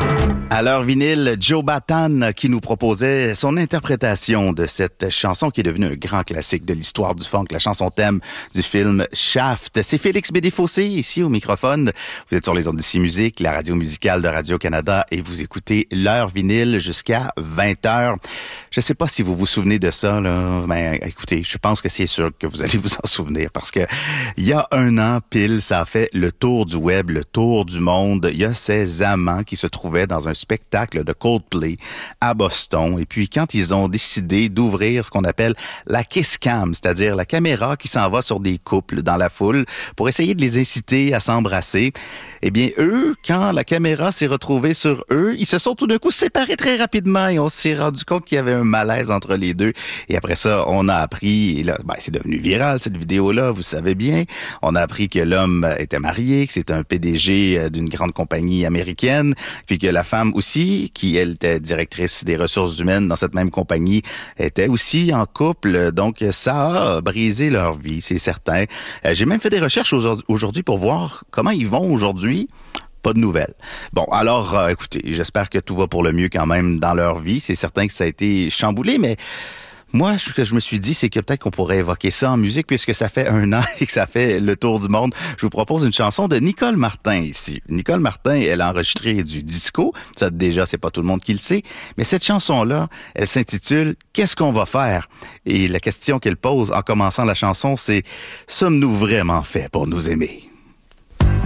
À l'heure vinyle, Joe Bataan qui nous proposait son interprétation de cette chanson qui est devenue un grand classique de l'histoire du funk, la chanson thème du film Shaft. C'est Félix Bédé-Fossé, ici au microphone. Vous êtes sur les ondes d'ici Musique, la radio musicale de Radio-Canada, et vous écoutez l'heure vinyle jusqu'à 20h. Je sais pas si vous vous souvenez de ça, là. Ben, écoutez, je pense que c'est sûr que vous allez vous en souvenir parce que il y a un an pile, ça a fait le tour du web, le tour du monde. Il y a ces amants qui se trouvaient dans un spectacle de Coldplay à Boston. Et puis, quand ils ont décidé d'ouvrir ce qu'on appelle la kiss cam, c'est-à-dire la caméra qui s'en va sur des couples dans la foule pour essayer de les inciter à s'embrasser, eh bien, eux, quand la caméra s'est retrouvée sur eux, ils se sont tout d'un coup séparés très rapidement et on s'est rendu compte qu'il y avait un malaise entre les deux. Et après ça, on a appris, et là, c'est devenu viral, cette vidéo-là, vous savez bien. On a appris que l'homme était marié, que c'était un PDG d'une grande compagnie américaine, puis que la femme aussi, qui elle était directrice des ressources humaines dans cette même compagnie, était aussi en couple. Donc, ça a brisé leur vie, c'est certain. J'ai même fait des recherches aujourd'hui pour voir comment ils vont aujourd'hui. Pas de nouvelles. Bon, alors, écoutez, j'espère que tout va pour le mieux quand même dans leur vie. C'est certain que ça a été chamboulé, mais moi, ce que je me suis dit, c'est que peut-être qu'on pourrait évoquer ça en musique, puisque ça fait un an et que ça fait le tour du monde. Je vous propose une chanson de Nicole Martin ici. Nicole Martin, elle a enregistré du disco. Ça, déjà, c'est pas tout le monde qui le sait. Mais cette chanson-là, elle s'intitule « Qu'est-ce qu'on va faire ?» Et la question qu'elle pose en commençant la chanson, c'est « Sommes-nous vraiment faits pour nous aimer ?»